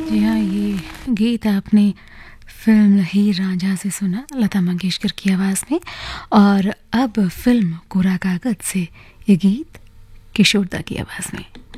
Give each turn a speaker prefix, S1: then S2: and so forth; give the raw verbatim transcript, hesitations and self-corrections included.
S1: जी हाँ, ये गीत आपने फ़िल्म हीर रांझा से सुना, लता मंगेशकर की आवाज़ में। और अब फ़िल्म कोरा कागज़ से ये गीत किशोर दा की आवाज़ में।